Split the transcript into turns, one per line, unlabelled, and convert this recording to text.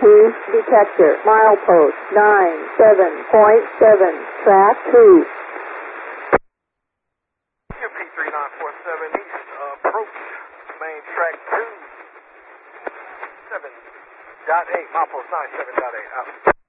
detector. Milepost 97.7. Track 2.
UP3947 East, approach main track 2, 7.8, milepost 97.8, out.